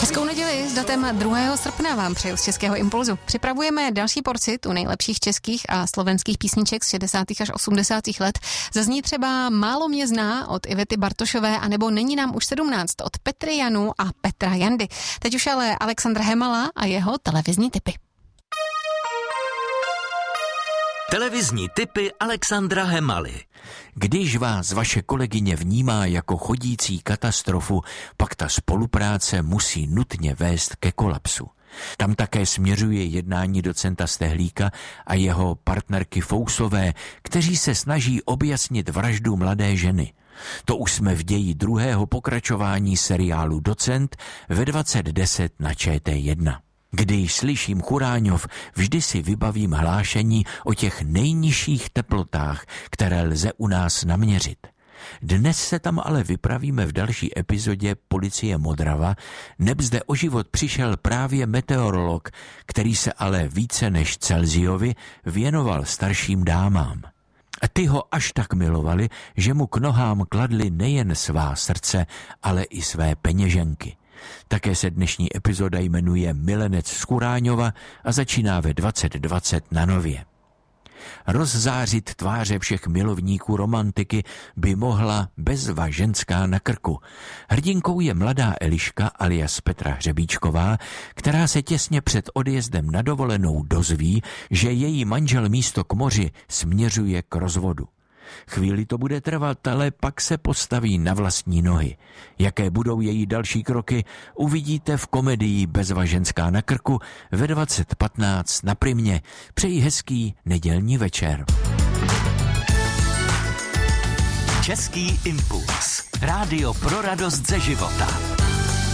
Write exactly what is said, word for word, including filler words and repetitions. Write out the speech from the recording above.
Hezkou neděli s datem druhého srpna vám přeju z Českého impulzu. Připravujeme další porci tu nejlepších českých a slovenských písniček z šedesátých až osmdesátých let. Zazní třeba Málo mě zná od Ivety Bartošové anebo Není nám už sedmnáct od Petry Janu a Petra Jandy. Teď už ale Alexandr Hemala a jeho televizní tipy. Televizní tipy Alexandra Hemaly. Když vás vaše kolegyně vnímá jako chodící katastrofu, pak ta spolupráce musí nutně vést ke kolapsu. Tam také směřuje jednání docenta Stehlíka a jeho partnerky Fousové, kteří se snaží objasnit vraždu mladé ženy. To už jsme v ději druhého pokračování seriálu Docent ve dvacet deset na Č T jedna. Když slyším Churáňov, vždy si vybavím hlášení o těch nejnižších teplotách, které lze u nás naměřit. Dnes se tam ale vypravíme v další epizodě Policie Modrava, neb zde o život přišel právě meteorolog, který se ale více než Celziovi věnoval starším dámám. A ty ho až tak milovali, že mu k nohám kladli nejen svá srdce, ale i své peněženky. Také se dnešní epizoda jmenuje Milenec z Churáňova a začíná ve dvacet dvacet na Nově. Rozzářit tváře všech milovníků romantiky by mohla Bezva ženská na krku. Hrdinkou je mladá Eliška alias Petra Hřebíčková, která se těsně před odjezdem na dovolenou dozví, že její manžel místo k moři směřuje k rozvodu. Chvíli to bude trvat, ale pak se postaví na vlastní nohy. Jaké budou její další kroky, uvidíte v komedii Bezva ženská na krku ve dvacet patnáct na Primě. Přeji hezký nedělní večer. Český impuls. Rádio pro radost ze života.